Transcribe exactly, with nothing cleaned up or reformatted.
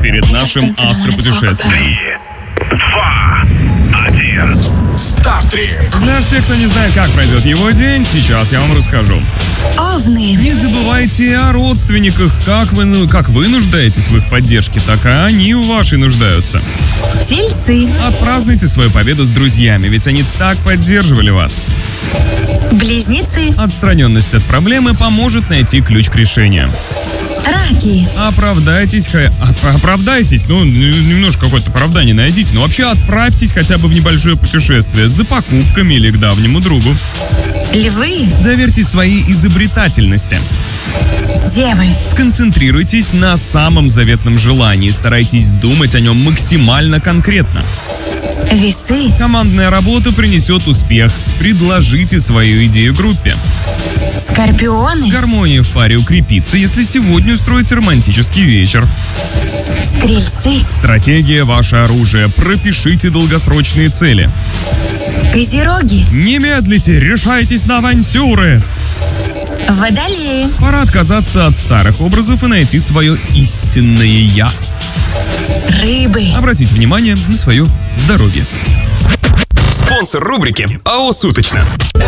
перед нашим астропутешествием. Два, один. Стартрип. Для всех, кто не знает, как пройдет его день, сейчас я вам расскажу. Овны. Не забывайте о родственниках. Как вы, ну, как вы нуждаетесь в их поддержке, так и они в вашей нуждаются. Тельцы. Отпразднуйте свою победу с друзьями, ведь они так поддерживали вас. Близнецы. Отстраненность от проблемы поможет найти ключ к решению. Раки. Оправдайтесь, ха- оп- оправдайтесь, ну, немножко какое-то оправдание найдите, но вообще отправьтесь хотя бы в небольшое путешествие за покупками или к давнему другу. Львы. Доверьтесь своей изобретательности. Девы. Сконцентрируйтесь на самом заветном желании, старайтесь думать о нем максимально конкретно. Весы. Командная работа принесет успех. Предложите свою идею группе. Скорпионы. Гармония в паре укрепится, если сегодня устроите романтический вечер. Стрельцы. Стратегия – ваше оружие. Пропишите долгосрочные цели. Козероги. Не медлите, решайтесь на авантюры. Водолеи. Пора отказаться от старых образов и найти свое истинное «я». Рыбы. Обратите внимание на свое здоровье. Спонсор рубрики АО «Суточно».